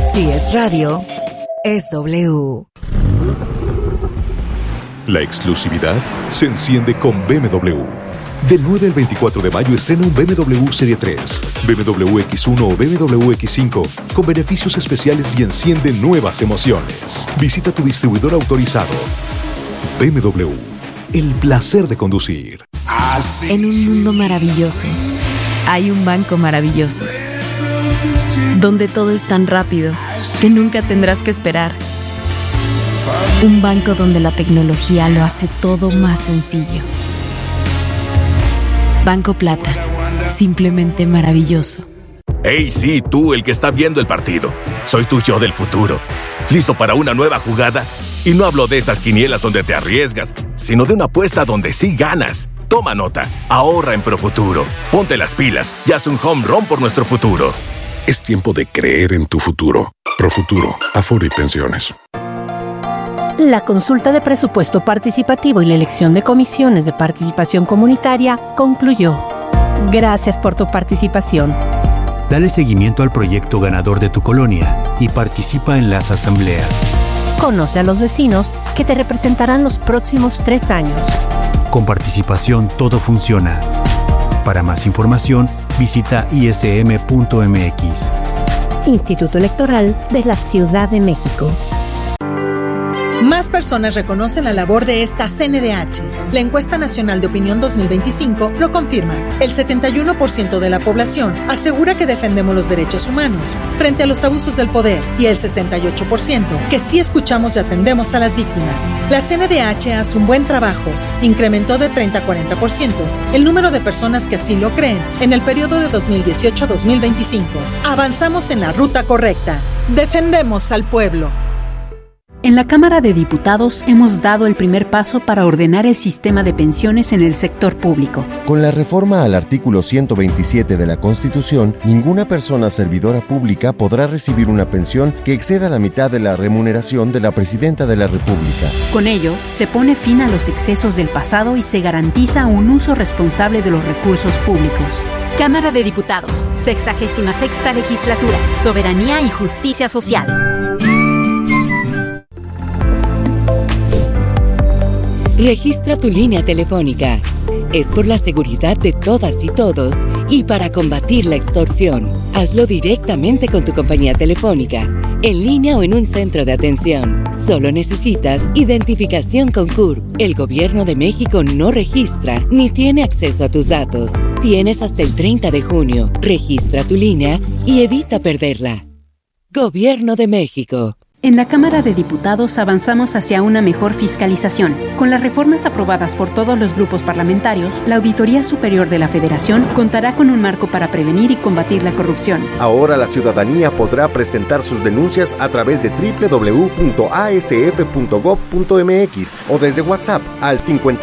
Si es radio, es W. La exclusividad se enciende con BMW. Del 9 al 24 de mayo estrena un BMW Serie 3, BMW X1 o BMW X5 con beneficios especiales y enciende nuevas emociones. Visita tu distribuidor autorizado. BMW, el placer de conducir. En un mundo maravilloso, hay un banco maravilloso, donde todo es tan rápido que nunca tendrás que esperar. Un banco donde la tecnología lo hace todo más sencillo. Banco Plata, simplemente maravilloso. ¡Hey, sí, tú, el que está viendo el partido! Soy tu yo del futuro. ¿Listo para una nueva jugada? Y no hablo de esas quinielas donde te arriesgas, sino de una apuesta donde sí ganas. Toma nota, ahorra en Profuturo. Ponte las pilas y haz un home run por nuestro futuro. Es tiempo de creer en tu futuro. Profuturo, Afore y Pensiones. La consulta de presupuesto participativo y la elección de comisiones de participación comunitaria concluyó. Gracias por tu participación. Dale seguimiento al proyecto ganador de tu colonia y participa en las asambleas. Conoce a los vecinos que te representarán los próximos 3 años. Con participación todo funciona. Para más información, visita ism.mx. Instituto Electoral de la Ciudad de México. Más personas reconocen la labor de esta CNDH. La encuesta nacional de opinión 2025 lo confirma. El 71% de la población asegura que defendemos los derechos humanos frente a los abusos del poder y el 68% que sí escuchamos y atendemos a las víctimas. La CNDH hace un buen trabajo. Incrementó de 30 a 40% el número de personas que así lo creen en el periodo de 2018 a 2025. Avanzamos en la ruta correcta. Defendemos al pueblo. En la Cámara de Diputados hemos dado el primer paso para ordenar el sistema de pensiones en el sector público. Con la reforma al artículo 127 de la Constitución, ninguna persona servidora pública podrá recibir una pensión que exceda la mitad de la remuneración de la Presidenta de la República. Con ello, se pone fin a los excesos del pasado y se garantiza un uso responsable de los recursos públicos. Cámara de Diputados, 66ª Legislatura, Soberanía y Justicia Social. Registra tu línea telefónica. Es por la seguridad de todas y todos y para combatir la extorsión. Hazlo directamente con tu compañía telefónica, en línea o en un centro de atención. Solo necesitas identificación con CURP. El Gobierno de México no registra ni tiene acceso a tus datos. Tienes hasta el 30 de junio. Registra tu línea y evita perderla. Gobierno de México. En la Cámara de Diputados avanzamos hacia una mejor fiscalización. Con las reformas aprobadas por todos los grupos parlamentarios, la Auditoría Superior de la Federación contará con un marco para prevenir y combatir la corrupción. Ahora la ciudadanía podrá presentar sus denuncias a través de www.asf.gov.mx o desde WhatsApp al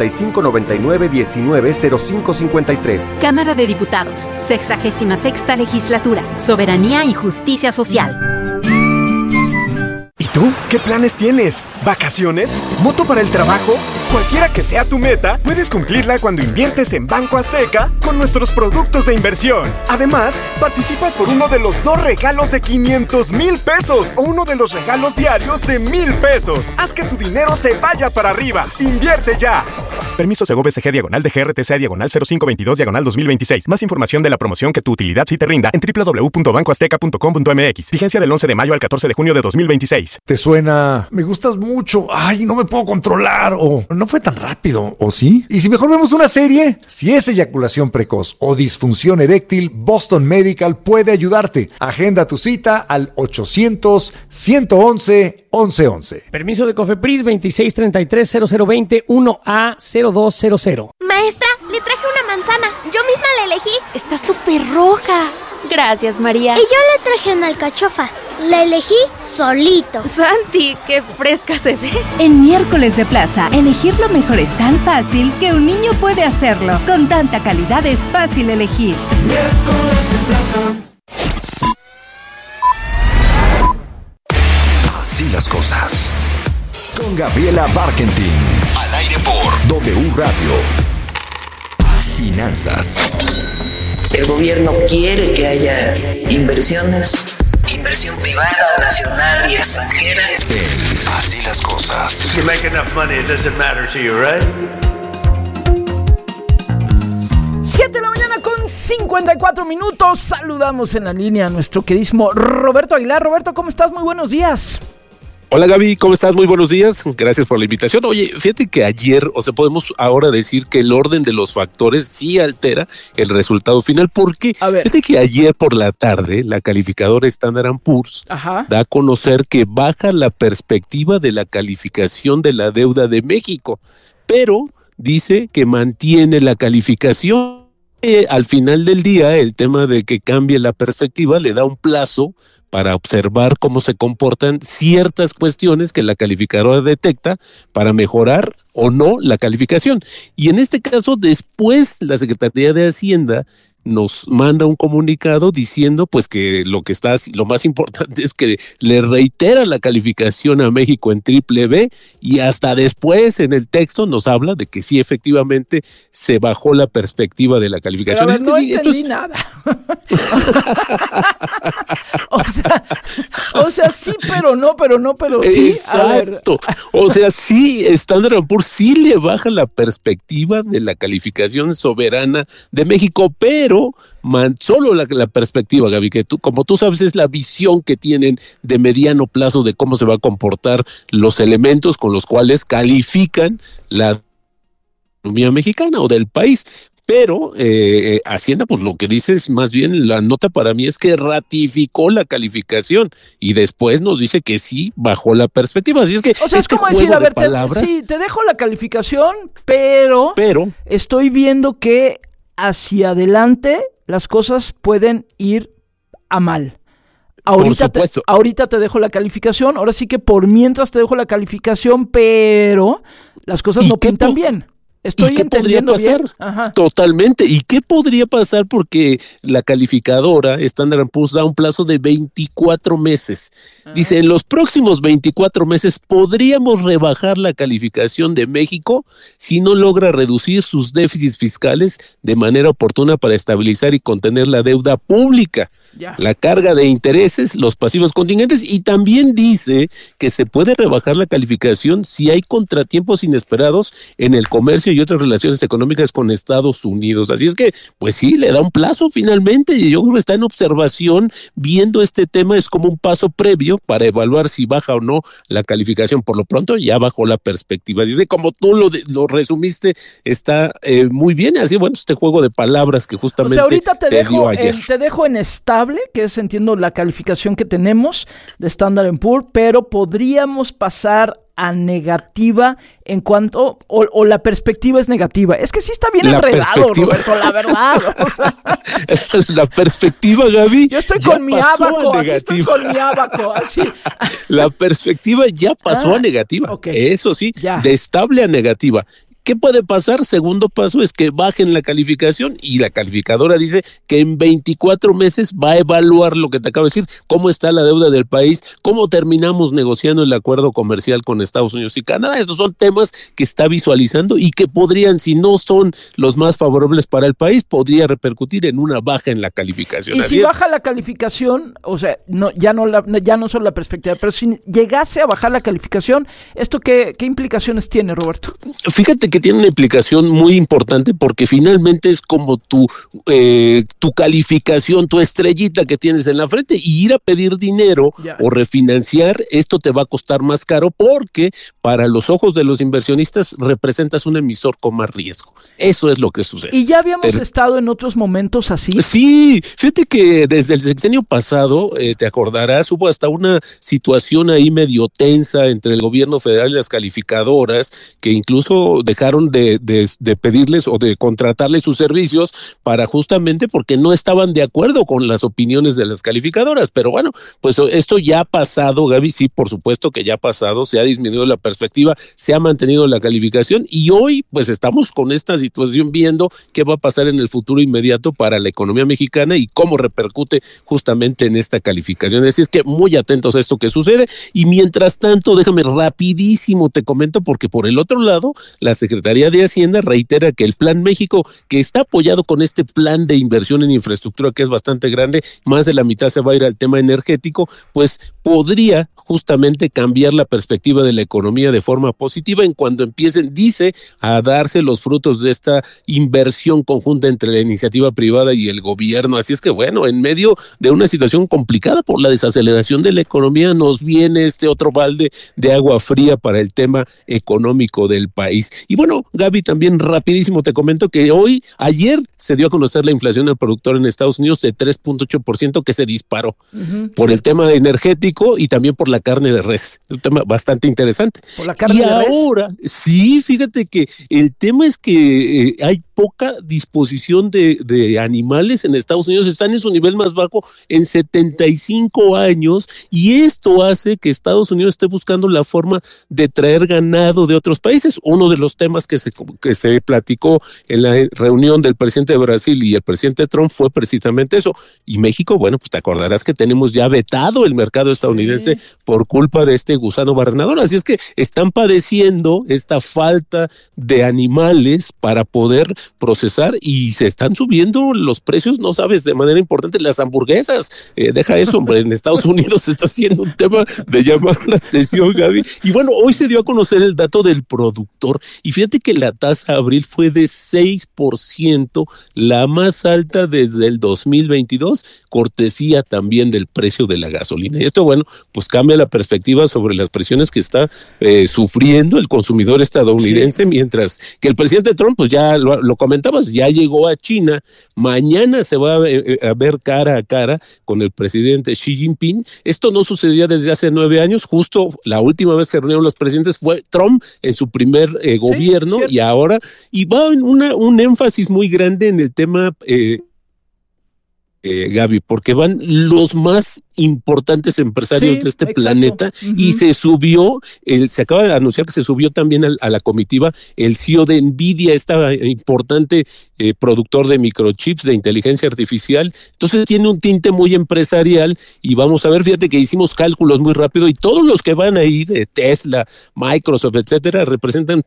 5599190553. Cámara de Diputados, 66ª Legislatura, Soberanía y Justicia Social. ¿Y tú? ¿Qué planes tienes? ¿Vacaciones? ¿Moto para el trabajo? Cualquiera que sea tu meta, puedes cumplirla cuando inviertes en Banco Azteca con nuestros productos de inversión. Además, participas por uno de los 2 regalos de 500,000 pesos o uno de los regalos diarios de 1,000 pesos. Haz que tu dinero se vaya para arriba. ¡Invierte ya! Permiso Segov SG /DGRTC/0522/2026. Más información de la promoción que tu utilidad sí te rinda en www.bancoazteca.com.mx. Vigencia del 11 de mayo al 14 de junio de 2026. Te suena, me gustas mucho, ay, no me puedo controlar, o no fue tan rápido, ¿o sí? Y si mejor vemos una serie, si es eyaculación precoz o disfunción eréctil, Boston Medical puede ayudarte. Agenda tu cita al 800-111-1111. Permiso de COFEPRIS 2633-0020-1A0200. Maestra, le traje una manzana, yo misma la elegí. Está súper roja. Gracias, María. Y yo le traje una alcachofa. La elegí solito. Santi, qué fresca se ve. En Miércoles de Plaza, elegir lo mejor es tan fácil que un niño puede hacerlo. Con tanta calidad es fácil elegir. Miércoles de Plaza. Así las cosas. Con Gabriela Barkentin. Al aire por W Radio. Finanzas. El gobierno quiere que haya inversiones, inversión privada, nacional y extranjera. Así las cosas. You make enough money, it doesn't matter to you, right? 7 de la mañana con 54 minutos. Saludamos en la línea a nuestro queridísimo Roberto Aguilar. Roberto, ¿cómo estás? Muy buenos días. Hola Gaby, ¿cómo estás? Muy buenos días, gracias por la invitación. Oye, fíjate que ayer, podemos ahora decir que el orden de los factores sí altera el resultado final, porque fíjate que ayer por la tarde la calificadora Standard & Poor's da a conocer que baja la perspectiva de la calificación de la deuda de México, pero dice que mantiene la calificación. Al final del día, el tema de que cambie la perspectiva le da un plazo para observar cómo se comportan ciertas cuestiones que la calificadora detecta para mejorar o no la calificación. Y en este caso, después la Secretaría de Hacienda nos manda un comunicado diciendo pues que lo más importante es que le reitera la calificación a México en BBB, y hasta después en el texto nos habla de que sí, efectivamente se bajó la perspectiva de la calificación. Pero no entendí nada. o sea, sí, pero sí. Exacto. O sea, sí, Standard & Poor's sí le baja la perspectiva de la calificación soberana de México, pero solo la perspectiva, Gaby, que como tú sabes, es la visión que tienen de mediano plazo de cómo se va a comportar los elementos con los cuales califican la economía mexicana o del país. Pero Hacienda, pues lo que dice es más bien, la nota para mí es que ratificó la calificación y después nos dice que sí bajó la perspectiva. Así es que es como decir, a ver, te dejo la calificación, pero estoy viendo que hacia adelante las cosas pueden ir a mal. Ahorita te dejo la calificación, ahora sí que por mientras te dejo la calificación, pero las cosas no pintan bien. Estoy entendiendo bien. Totalmente. ¿Y qué podría pasar? Porque la calificadora Standard & Poor's da un plazo de 24 meses. Dice, en los próximos 24 meses podríamos rebajar la calificación de México si no logra reducir sus déficits fiscales de manera oportuna para estabilizar y contener la deuda pública, la carga de intereses, los pasivos contingentes, y también dice que se puede rebajar la calificación si hay contratiempos inesperados en el comercio y otras relaciones económicas con Estados Unidos. Así es que, pues sí, le da un plazo finalmente, y yo creo que está en observación viendo este tema, es como un paso previo para evaluar si baja o no la calificación. Por lo pronto ya bajó la perspectiva. Dice, como tú lo resumiste, está muy bien. Así, bueno, este juego de palabras que justamente ahorita te dejo en estable, que es, entiendo, la calificación que tenemos de Standard & Poor's, pero podríamos pasar a negativa en cuanto, o la perspectiva es negativa. Es que sí está bien enredado, Roberto, la verdad. La perspectiva, Gaby, yo estoy con mi abaco, así. La perspectiva ya pasó a negativa, eso sí, de estable a negativa. ¿Qué puede pasar? Segundo paso es que bajen la calificación, y la calificadora dice que en 24 meses va a evaluar lo que te acabo de decir, cómo está la deuda del país, cómo terminamos negociando el acuerdo comercial con Estados Unidos y Canadá. Estos son temas que está visualizando y que podrían, si no son los más favorables para el país, podría repercutir en una baja en la calificación. Y si baja la calificación, o sea, ya no solo la perspectiva, pero si llegase a bajar la calificación, ¿esto qué implicaciones tiene, Roberto? Fíjate que tiene una implicación muy importante, porque finalmente es como tu calificación, tu estrellita que tienes en la frente, y ir a pedir dinero o refinanciar, esto te va a costar más caro, porque para los ojos de los inversionistas representas un emisor con más riesgo. Eso es lo que sucede. ¿Y ya habíamos estado en otros momentos así? Sí, fíjate que desde el sexenio pasado, te acordarás, hubo hasta una situación ahí medio tensa entre el gobierno federal y las calificadoras, que incluso dejaron de pedirles o de contratarles sus servicios para justamente porque no estaban de acuerdo con las opiniones de las calificadoras. Pero bueno, pues esto ya ha pasado, Gaby, sí, por supuesto que ya ha pasado, se ha disminuido la perspectiva, se ha mantenido la calificación, y hoy pues estamos con esta situación viendo qué va a pasar en el futuro inmediato para la economía mexicana y cómo repercute justamente en esta calificación. Así es que muy atentos a esto que sucede, y mientras tanto déjame rapidísimo te comento, porque por el otro lado la Secretaría de Hacienda reitera que el Plan México, que está apoyado con este plan de inversión en infraestructura que es bastante grande, más de la mitad se va a ir al tema energético, pues podría justamente cambiar la perspectiva de la economía de forma positiva en cuando empiecen, dice, a darse los frutos de esta inversión conjunta entre la iniciativa privada y el gobierno. Así es que bueno, en medio de una situación complicada por la desaceleración de la economía, nos viene este otro balde de agua fría para el tema económico del país. Y bueno, Gaby, también rapidísimo te comento que ayer se dio a conocer la inflación al productor en Estados Unidos de 3.8% que se disparó por el tema energético y también por la carne de res. Un tema bastante interesante. ¿Por la carne de res? Ahora, sí, fíjate que el tema es que hay poca disposición de animales en Estados Unidos, están en su nivel más bajo en 75 años y esto hace que Estados Unidos esté buscando la forma de traer ganado de otros países. Uno de los temas que se platicó en la reunión del presidente de Brasil y el presidente Trump fue precisamente eso. Y México, bueno, pues te acordarás que tenemos ya vetado el mercado estadounidense por culpa de este gusano barrenador, así es que están padeciendo esta falta de animales para poder procesar y se están subiendo los precios, no sabes, de manera importante las hamburguesas, deja eso, hombre, en Estados Unidos está siendo un tema de llamar la atención, Gaby, y bueno, hoy se dio a conocer el dato del productor, y fíjate que la tasa abril fue de 6%, la más alta desde el 2022, cortesía también del precio de la gasolina, y esto, bueno, pues cambia la perspectiva sobre las presiones que está sufriendo el consumidor estadounidense, mientras que el presidente Trump, pues ya lo comentabas, ya llegó a China, mañana se va a ver cara a cara con el presidente Xi Jinping. Esto no sucedía desde hace 9 años, justo la última vez que reunieron los presidentes fue Trump en su primer gobierno, y ahora, y va en un énfasis muy grande en el tema Gaby, porque van los más importantes empresarios de este planeta, y se acaba de anunciar que se subió también a la comitiva el CEO de Nvidia, esta importante productor de microchips de inteligencia artificial. Entonces tiene un tinte muy empresarial y vamos a ver, fíjate que hicimos cálculos muy rápido y todos los que van ahí de Tesla, Microsoft, etcétera, representan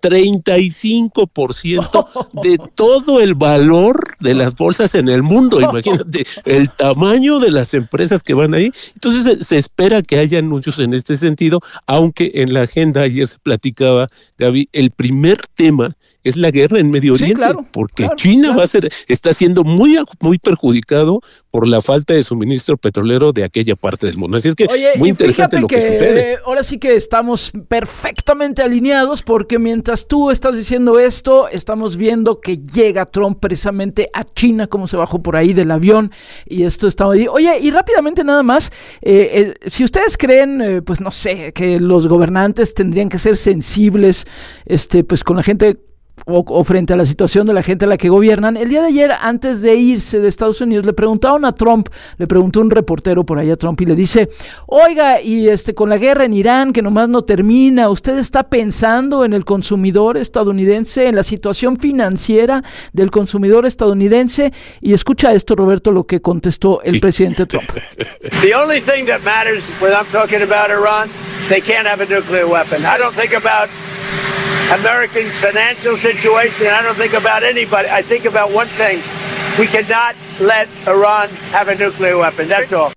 35% de todo el valor de las bolsas en el mundo. Imagínate el tamaño de las empresas que van ahí. Entonces se espera que haya anuncios en este sentido, aunque en la agenda ayer se platicaba, Gaby, el primer tema es la guerra en Medio Oriente, porque China está siendo muy perjudicado por la falta de suministro petrolero de aquella parte del mundo. Así es que muy interesante lo que sucede. Ahora sí que estamos perfectamente alineados, porque mientras tú estás diciendo esto, estamos viendo que llega Trump precisamente a China, como se bajó por ahí del avión, y esto está ahí. Oye, y rápidamente nada más, si ustedes creen, pues no sé, que los gobernantes tendrían que ser sensibles, pues con la gente o frente a la situación de la gente a la que gobiernan. El día de ayer, antes de irse de Estados Unidos, le preguntaron a Trump, le preguntó un reportero por allá a Trump y le dice, oiga, y con la guerra en Irán que nomás no termina, ¿usted está pensando en el consumidor estadounidense, en la situación financiera del consumidor estadounidense? Y escucha esto, Roberto, lo que contestó el presidente Trump. The only thing that matters when I'm talking about Iran, they can't have a nuclear weapon. I don't think about American financial situation. I don't think about anybody. I think about one thing. We cannot let Iran have a nuclear weapon. That's all.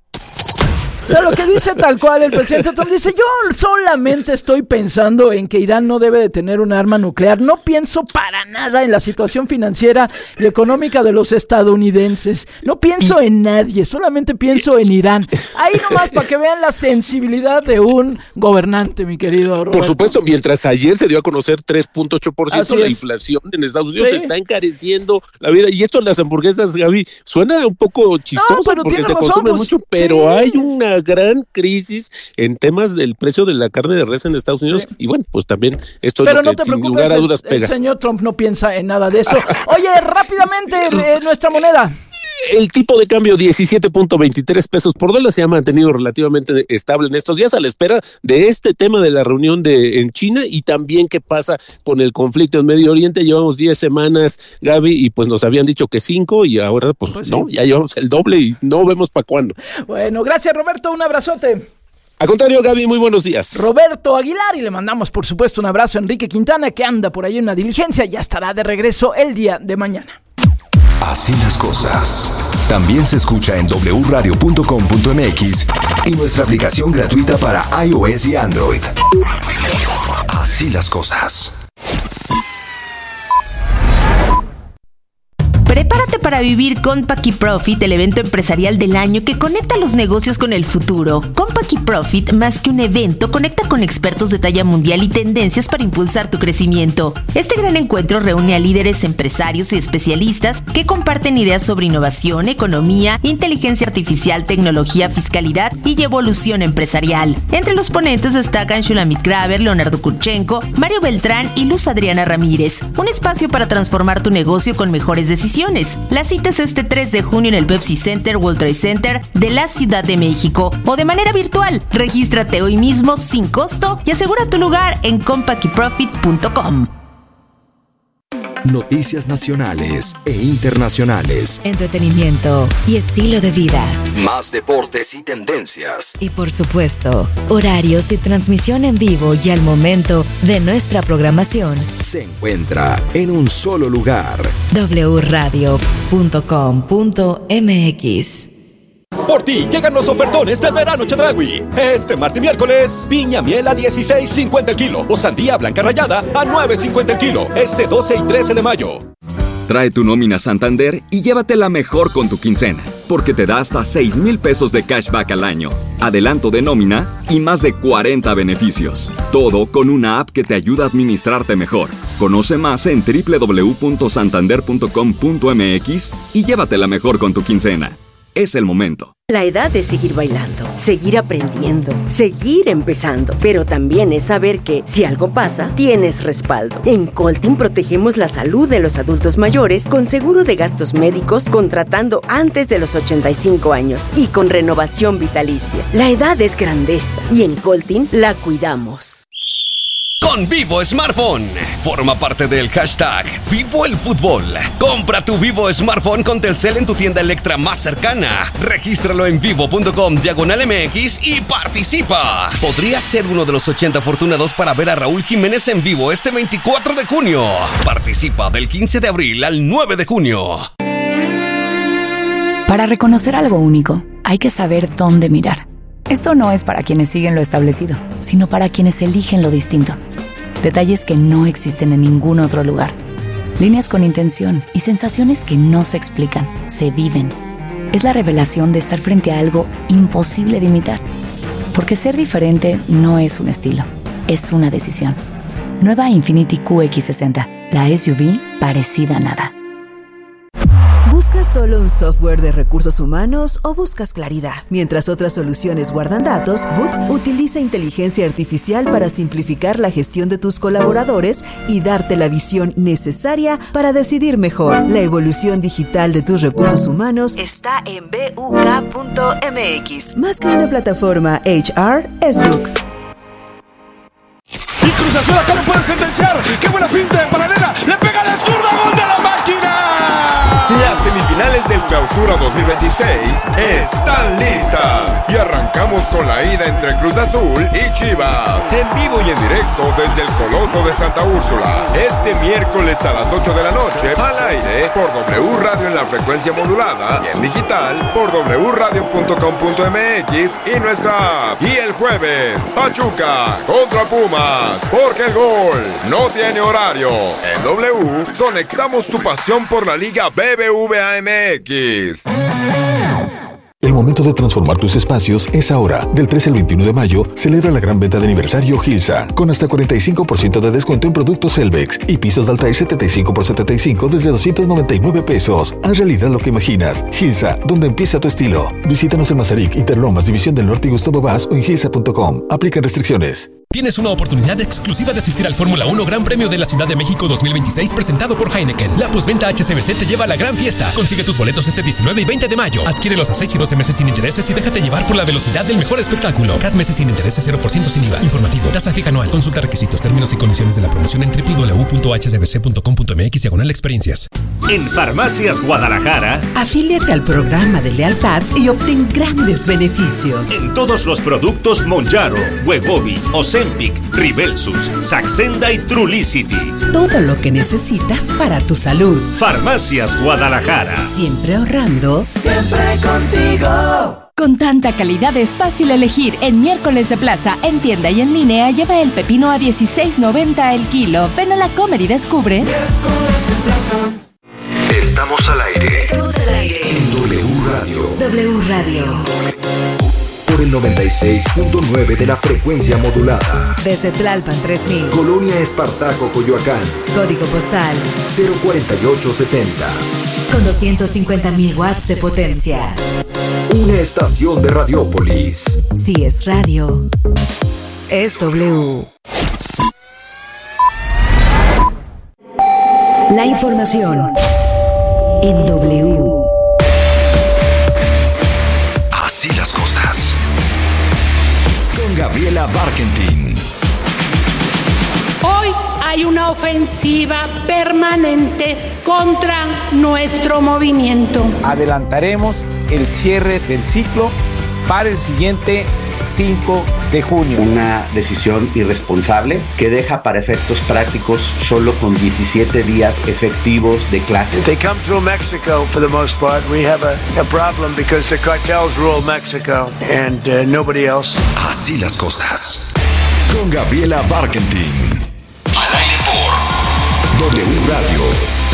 O sea, lo que dice tal cual el presidente Trump, dice, yo solamente estoy pensando en que Irán no debe de tener un arma nuclear, no pienso para nada en la situación financiera y económica de los estadounidenses, no pienso en nadie, solamente pienso en Irán. Ahí nomás para que vean la sensibilidad de un gobernante, mi querido Roberto. Por supuesto, mientras ayer se dio a conocer 3.8%, la inflación en Estados Unidos se está encareciendo la vida, y esto de las hamburguesas, Gaby, suena un poco chistoso porque se consume mucho, pero hay una gran crisis en temas del precio de la carne de res en Estados Unidos, y bueno, pues también esto es lo que sin lugar a dudas pega. El señor Trump no piensa en nada de eso. Oye, rápidamente, nuestra moneda. El tipo de cambio 17.23 pesos por dólar se ha mantenido relativamente estable en estos días a la espera de este tema de la reunión en China y también qué pasa con el conflicto en Medio Oriente. Llevamos 10 semanas, Gaby, y pues nos habían dicho que 5 y ahora pues no, ya llevamos el doble y no vemos para cuándo. Bueno, gracias Roberto, un abrazote. Al contrario, Gaby, muy buenos días. Roberto Aguilar, y le mandamos por supuesto un abrazo a Enrique Quintana, que anda por ahí en una diligencia, ya estará de regreso el día de mañana. Así las cosas. También se escucha en wradio.com.mx y nuestra aplicación gratuita para iOS y Android. Así las cosas. Prepárate para vivir Compact Profit, el evento empresarial del año que conecta los negocios con el futuro. Compact Profit, más que un evento, conecta con expertos de talla mundial y tendencias para impulsar tu crecimiento. Este gran encuentro reúne a líderes empresarios y especialistas que comparten ideas sobre innovación, economía, inteligencia artificial, tecnología, fiscalidad y evolución empresarial. Entre los ponentes destacan Shulamit Graver, Leonardo Kurchenko, Mario Beltrán y Luz Adriana Ramírez. Un espacio para transformar tu negocio con mejores decisiones. La cita es este 3 de junio en el Pepsi Center, World Trade Center de la Ciudad de México, o de manera virtual. Regístrate hoy mismo sin costo y asegura tu lugar en compactprofit.com. Noticias nacionales e internacionales. Entretenimiento y estilo de vida. Más deportes y tendencias. Y por supuesto, horarios y transmisión en vivo y al momento de nuestra programación. Se encuentra en un solo lugar. wradio.com.mx. Por ti llegan los ofertones del verano Chedraui. Este martes y miércoles, piña miel a 16.50 el kilo o sandía blanca rallada a 9.50 el kilo. Este 12 y 13 de mayo. Trae tu nómina Santander y llévatela mejor con tu quincena, porque te da hasta 6,000 pesos de cashback al año, adelanto de nómina y más de 40 beneficios. Todo con una app que te ayuda a administrarte mejor. Conoce más en www.santander.com.mx y llévatela mejor con tu quincena. Es el momento. La edad es seguir bailando, seguir aprendiendo, seguir empezando. Pero también es saber que, si algo pasa, tienes respaldo. En Coltin protegemos la salud de los adultos mayores con seguro de gastos médicos contratando antes de los 85 años y con renovación vitalicia. La edad es grandeza y en Coltin la cuidamos. Con Vivo Smartphone. Forma parte del hashtag Vivo el Fútbol. Compra tu Vivo Smartphone con Telcel en tu tienda Electra más cercana. Regístralo en vivo.com/MX y participa. Podrías ser uno de los 80 afortunados para ver a Raúl Jiménez en vivo este 24 de junio. Participa del 15 de abril al 9 de junio. Para reconocer algo único, hay que saber dónde mirar. Esto no es para quienes siguen lo establecido, sino para quienes eligen lo distinto. Detalles que no existen en ningún otro lugar. Líneas con intención y sensaciones que no se explican, se viven. Es la revelación de estar frente a algo imposible de imitar. Porque ser diferente no es un estilo, es una decisión. Nueva Infiniti QX60, la SUV parecida a nada. ¿Buscas solo un software de recursos humanos o buscas claridad? Mientras otras soluciones guardan datos, Book utiliza inteligencia artificial para simplificar la gestión de tus colaboradores y darte la visión necesaria para decidir mejor. La evolución digital de tus recursos humanos está en BUK.mx. Más que una plataforma, HR es Book. Y Cruz Azul acá lo puede sentenciar. ¡Qué buena finta de paralela! ¡Le pega la zurda! ¡Gol de la máquina! Las semifinales del Clausura 2026 están listas y arrancamos con la ida entre Cruz Azul y Chivas, en vivo y en directo desde el Coloso de Santa Úrsula, este miércoles a las 8 de la noche, al aire por W Radio en la frecuencia modulada y en digital por wradio.com.mx y nuestra app. Y el jueves, Pachuca contra Pumas, porque el gol no tiene horario. En W conectamos tu pasión por la Liga BBVA MX. El momento de transformar tus espacios es ahora. Del 13 al 21 de mayo, celebra la gran venta de aniversario Gilsa, con hasta 45% de descuento en productos Elvex y pisos de Altair 75 por 75 desde 299 pesos. Haz realidad lo que imaginas. Gilsa, donde empieza tu estilo. Visítanos en Mazarik, Interlomas, División del Norte y Gustavo Vaz o en gilsa.com. Aplican restricciones. Tienes una oportunidad exclusiva de asistir al Fórmula 1 Gran Premio de la Ciudad de México 2026 presentado por Heineken. La postventa HSBC te lleva a la gran fiesta. Consigue tus boletos este 19 y 20 de mayo. Adquiérelos a 6 y 12 meses sin intereses y déjate llevar por la velocidad del mejor espectáculo. CAT meses sin intereses, 0% sin IVA. Informativo. Tasa fija anual. Consulta requisitos, términos y condiciones de la promoción en www.hsbc.com.mx/experiencias. En Farmacias Guadalajara, afíliate al programa de lealtad y obtén grandes beneficios. En todos los productos Monjaro, Wegovy, Ozempic, Rybelsus, Saxenda y Trulicity. Todo lo que necesitas para tu salud. Farmacias Guadalajara. Siempre ahorrando. Siempre contigo. Con tanta calidad es fácil elegir. En Miércoles de Plaza, en tienda y en línea, lleva el pepino a $16.90 el kilo. Ven a la Comer y descubre. Miércoles de Plaza. Estamos al aire. Estamos al aire. En W Radio. W Radio. Por el 96.9 de la frecuencia modulada. Desde Tlalpan 3000. Colonia Espartaco, Coyoacán. Código postal 04870. con 250.000 watts de potencia. Una estación de Radiópolis. Si es radio, es W. La información en W. Así las cosas. Con Gabriela Barkentin. Hoy hay una ofensiva permanente contra nuestro movimiento. Adelantaremos el cierre del ciclo para el siguiente 5 de junio. Una decisión irresponsable que deja para efectos prácticos solo con 17 días efectivos de clases. They come through Mexico for the most part. We have a problem because the cartels rule Mexico and nobody else. Así las cosas. Con Gabriela Barkentin. Al aire por W Radio